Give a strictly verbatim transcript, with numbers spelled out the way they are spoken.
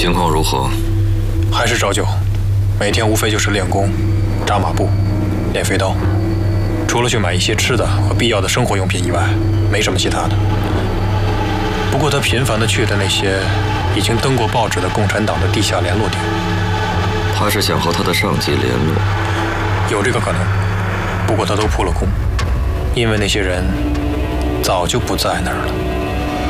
情况如何？ 还是照旧，每天无非就是练功、扎马步、练飞刀，除了去买一些吃的和必要的生活用品以外，没什么其他的。不过他频繁地去的那些已经登过报纸的共产党的地下联络点， 他是想和他的上级联络， 有这个可能。不过他都扑了空，因为那些人早就不在那儿了。